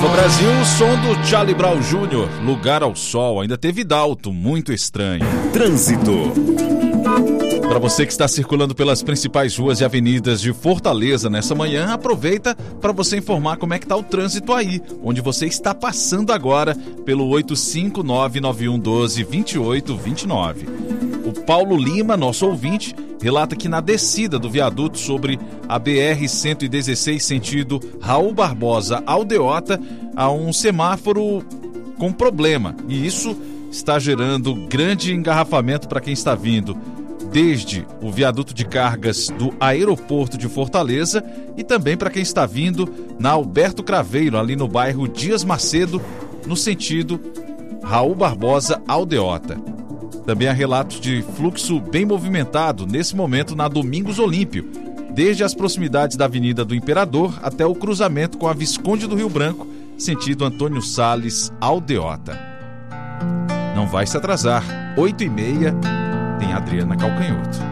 No Brasil, o som do Charlie Brown Jr., Lugar ao Sol, ainda teve Dalton, muito estranho. Trânsito. Para você que está circulando pelas principais ruas e avenidas de Fortaleza nessa manhã, aproveita para você informar como é que está o trânsito aí, onde você está passando agora pelo 85991122829. O Paulo Lima, nosso ouvinte, relata que na descida do viaduto sobre a BR-116 sentido Raul Barbosa Aldeota, há um semáforo com problema e isso está gerando grande engarrafamento para quem está vindo desde o viaduto de cargas do aeroporto de Fortaleza e também para quem está vindo na Alberto Craveiro, ali no bairro Dias Macedo, no sentido Raul Barbosa Aldeota. Também há relatos de fluxo bem movimentado nesse momento na Domingos Olímpio, desde as proximidades da Avenida do Imperador até o cruzamento com a Visconde do Rio Branco, sentido Antônio Salles Aldeota. Não vai se atrasar, 8h30, tem Adriana Calcanhoto.